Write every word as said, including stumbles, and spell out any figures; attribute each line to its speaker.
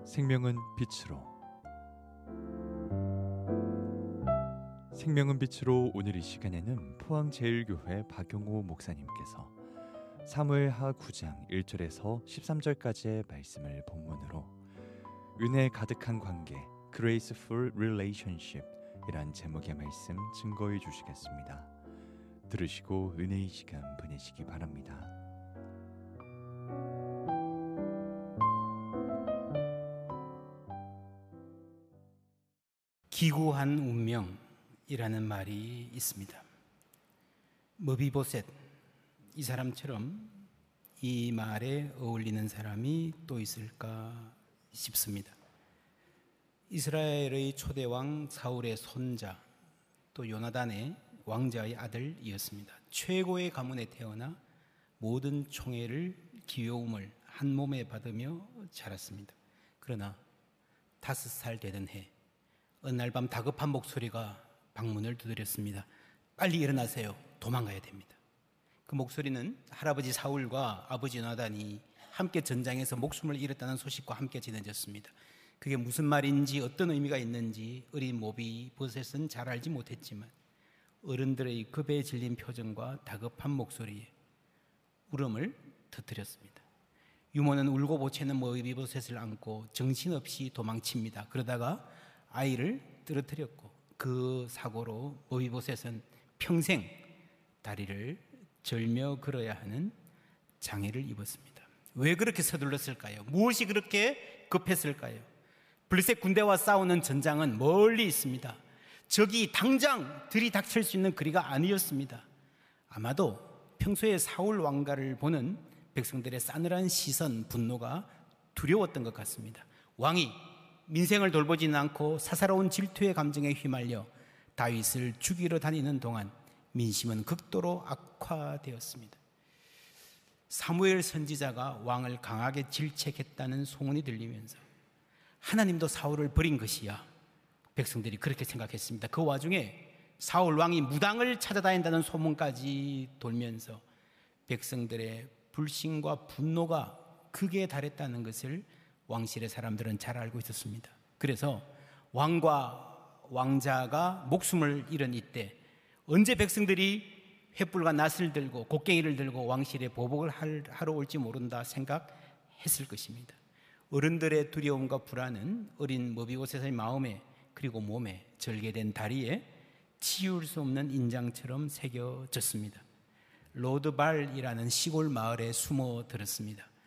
Speaker 1: 생명은 빛으로. 생명은 빛으로 오늘 이 시간에는 포항제일교회 박용호 목사님께서 사무엘하 구 장 일 절에서 십삼 절까지의 말씀을 본문으로 은혜 가득한 관계, Graceful Relationship 이란 제목의 말씀 증거해 주시겠습니다. 들으시고 은혜의 시간 보내시기 바랍니다.
Speaker 2: 기구한 운명이라는 말이 있습니다. 머비보셋, 이 사람처럼 이 말에 어울리는 사람이 또 있을까 싶습니다. 이스라엘의 초대왕 사울의 손자, 또 요나단의 왕자의 아들이었습니다. 최고의 가문에 태어나 모든 총애를, 귀여움을 한 몸에 받으며 자랐습니다. 그러나 다섯 살 되던 해 어느 날 밤 다급한 목소리가 방문을 두드렸습니다. 빨리 일어나세요. 도망가야 됩니다. 그 목소리는 할아버지 사울과 아버지 요나단이 함께 전장에서 목숨을 잃었다는 소식과 함께 전해졌습니다. 그게 무슨 말인지 어떤 의미가 있는지 어린 모비보셋은 잘 알지 못했지만 어른들의 급에 질린 표정과 다급한 목소리에 울음을 터뜨렸습니다. 유모는 울고 보채는 모비보셋을 안고 정신없이 도망칩니다. 그러다가 아이를 떨어뜨렸고 그 사고로 모비보셋은 평생 다리를 절며 걸어야 하는 장애를 입었습니다. 왜 그렇게 서둘렀을까요? 무엇이 그렇게 급했을까요? 블레셋 군대와 싸우는 전장은 멀리 있습니다. 적이 당장 들이닥칠 수 있는 거리가 아니었습니다. 아마도 평소에 사울 왕가를 보는 백성들의 싸늘한 시선, 분노가 두려웠던 것 같습니다. 왕이 민생을 돌보지는 않고 사사로운 질투의 감정에 휘말려 다윗을 죽이러 다니는 동안 민심은 극도로 악화되었습니다. 사무엘 선지자가 왕을 강하게 질책했다는 소문이 들리면서 하나님도 사울을 버린 것이야, 백성들이 그렇게 생각했습니다. 그 와중에 사울 왕이 무당을 찾아다닌다는 소문까지 돌면서 백성들의 불신과 분노가 극에 달했다는 것을 왕실의 사람들은 잘 알고 있었습니다. 그래서 왕과 왕자가 목숨을 잃은 이때 언제 백성들이 횃불과 낫을 들고 곡괭이를 들고 왕실에 보복을 하러 올지 모른다 생각했을 것입니다. 어른들의 두려움과 불안은 어린 머비보셋의 마음에 그리고 몸에 절개된 다리에 치울 수 없는 인장처럼 새겨졌습니다. 로드발이라는 시골 마을에 숨어 들었습니다.